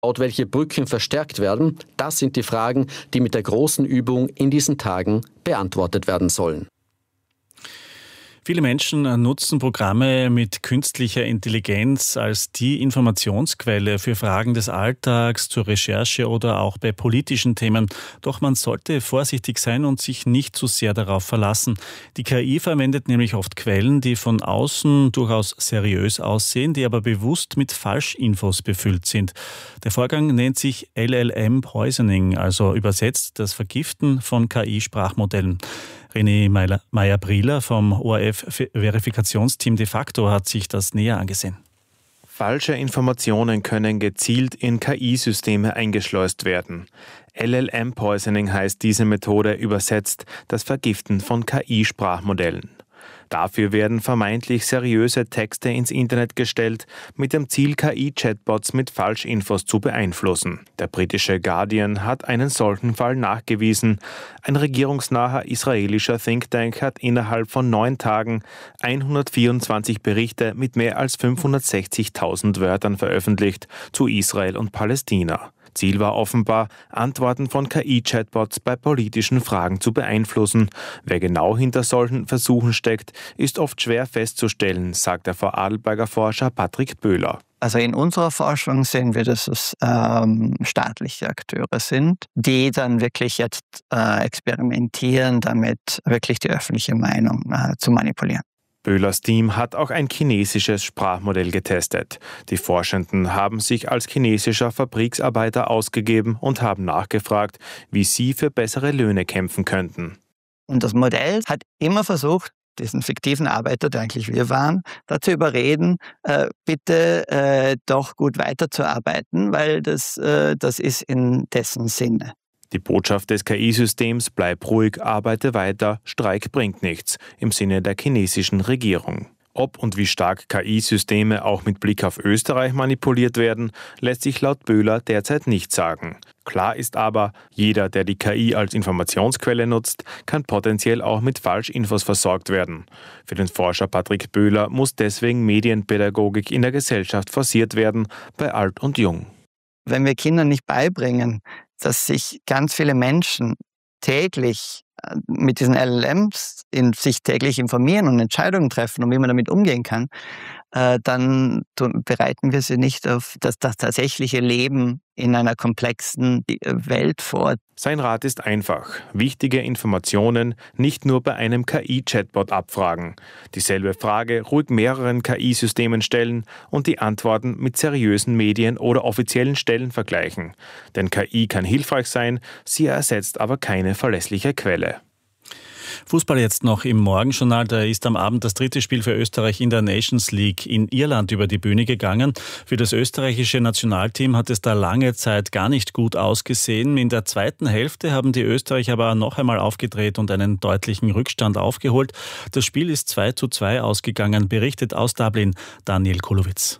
Welche Brücken verstärkt werden, das sind die Fragen, die mit der großen Übung in diesen Tagen beantwortet werden sollen. Viele Menschen nutzen Programme mit künstlicher Intelligenz als die Informationsquelle für Fragen des Alltags, zur Recherche oder auch bei politischen Themen. Doch man sollte vorsichtig sein und sich nicht zu sehr darauf verlassen. Die KI verwendet nämlich oft Quellen, die von außen durchaus seriös aussehen, die aber bewusst mit Falschinfos befüllt sind. Der Vorgang nennt sich LLM Poisoning, also übersetzt das Vergiften von KI-Sprachmodellen. René Meyer-Brieler vom ORF-Verifikationsteam de facto hat sich das näher angesehen. Falsche Informationen können gezielt in KI-Systeme eingeschleust werden. LLM Poisoning heißt diese Methode übersetzt das Vergiften von KI-Sprachmodellen. Dafür werden vermeintlich seriöse Texte ins Internet gestellt, mit dem Ziel, KI-Chatbots mit Falschinfos zu beeinflussen. Der britische Guardian hat einen solchen Fall nachgewiesen. Ein regierungsnaher israelischer Think Tank hat innerhalb von 9 Tagen 124 Berichte mit mehr als 560.000 Wörtern veröffentlicht zu Israel und Palästina. Ziel war offenbar, Antworten von KI-Chatbots bei politischen Fragen zu beeinflussen. Wer genau hinter solchen Versuchen steckt, ist oft schwer festzustellen, sagt der Vorarlberger Forscher Patrick Böhler. Also in unserer Forschung sehen wir, dass es staatliche Akteure sind, die dann wirklich jetzt experimentieren, damit wirklich die öffentliche Meinung zu manipulieren. Böhlers Team hat auch ein chinesisches Sprachmodell getestet. Die Forschenden haben sich als chinesischer Fabriksarbeiter ausgegeben und haben nachgefragt, wie sie für bessere Löhne kämpfen könnten. Und das Modell hat immer versucht, diesen fiktiven Arbeiter, der eigentlich wir waren, dazu überreden, bitte doch gut weiterzuarbeiten, weil das ist in dessen Sinne. Die Botschaft des KI-Systems: bleib ruhig, arbeite weiter, Streik bringt nichts, im Sinne der chinesischen Regierung. Ob und wie stark KI-Systeme auch mit Blick auf Österreich manipuliert werden, lässt sich laut Böhler derzeit nicht sagen. Klar ist aber, jeder, der die KI als Informationsquelle nutzt, kann potenziell auch mit Falschinfos versorgt werden. Für den Forscher Patrick Böhler muss deswegen Medienpädagogik in der Gesellschaft forciert werden, bei Alt und Jung. Wenn wir Kindern nicht beibringen, dass sich ganz viele Menschen täglich mit diesen LLMs sich täglich informieren und Entscheidungen treffen und wie man damit umgehen kann, dann bereiten wir sie nicht auf das tatsächliche Leben in einer komplexen Welt vor. Sein Rat ist einfach: wichtige Informationen nicht nur bei einem KI-Chatbot abfragen. Dieselbe Frage ruhig mehreren KI-Systemen stellen und die Antworten mit seriösen Medien oder offiziellen Stellen vergleichen. Denn KI kann hilfreich sein, sie ersetzt aber keine verlässliche Quelle. Fußball jetzt noch im Morgenjournal. Da ist am Abend das 3. Spiel für Österreich in der Nations League in Irland über die Bühne gegangen. Für das österreichische Nationalteam hat es da lange Zeit gar nicht gut ausgesehen. In der zweiten Hälfte haben die Österreicher aber noch einmal aufgedreht und einen deutlichen Rückstand aufgeholt. Das Spiel ist 2:2 ausgegangen, berichtet aus Dublin Daniel Kolowitz.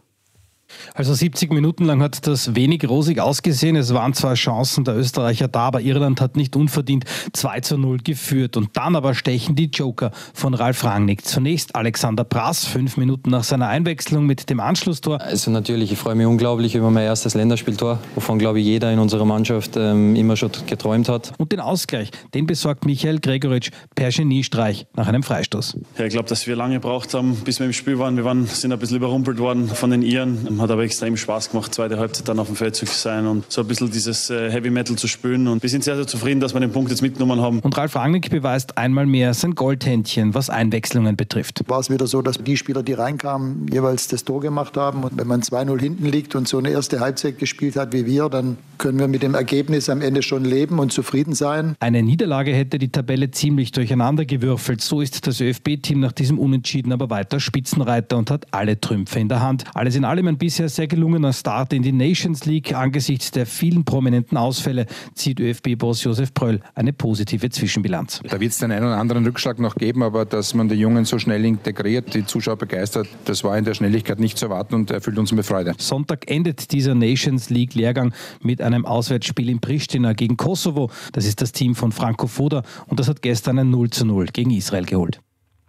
Also 70 Minuten lang hat das wenig rosig ausgesehen. Es waren zwar Chancen der Österreicher da, aber Irland hat nicht unverdient 2:0 geführt. Und dann aber stechen die Joker von Ralf Rangnick. Zunächst Alexander Prass, 5 Minuten nach seiner Einwechslung mit dem Anschlusstor. Also natürlich, ich freue mich unglaublich über mein erstes Länderspieltor, wovon, glaube ich, jeder in unserer Mannschaft immer schon geträumt hat. Und den Ausgleich, den besorgt Michael Gregoritsch per Geniestreich nach einem Freistoß. Ja, ich glaube, dass wir lange gebraucht haben, bis wir im Spiel waren. Sind ein bisschen überrumpelt worden von den Iren. Hat aber extrem Spaß gemacht, zweite Halbzeit dann auf dem Feld zu sein und so ein bisschen dieses Heavy Metal zu spüren. Und wir sind sehr, sehr zufrieden, dass wir den Punkt jetzt mitgenommen haben. Und Ralf Rangnick beweist einmal mehr sein Goldhändchen, was Einwechslungen betrifft. War es wieder so, dass die Spieler, die reinkamen, jeweils das Tor gemacht haben. Und wenn man 2:0 hinten liegt und so eine erste Halbzeit gespielt hat wie wir, dann können wir mit dem Ergebnis am Ende schon leben und zufrieden sein. Eine Niederlage hätte die Tabelle ziemlich durcheinandergewürfelt. So ist das ÖFB-Team nach diesem Unentschieden aber weiter Spitzenreiter und hat alle Trümpfe in der Hand. Alles in allem ein bisher sehr gelungener Start in die Nations League. Angesichts der vielen prominenten Ausfälle zieht ÖFB-Boss Josef Pröll eine positive Zwischenbilanz. Da wird es den einen oder anderen Rückschlag noch geben, aber dass man die Jungen so schnell integriert, die Zuschauer begeistert, das war in der Schnelligkeit nicht zu erwarten und erfüllt uns mit Freude. Sonntag endet dieser Nations League-Lehrgang mit einem Auswärtsspiel in Pristina gegen Kosovo. Das ist das Team von Franco Foda und das hat gestern ein 0:0 gegen Israel geholt.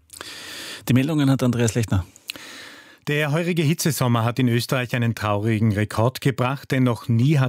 Die Meldungen hat Andreas Lechner. Der heurige Hitzesommer hat in Österreich einen traurigen Rekord gebracht, denn noch nie hat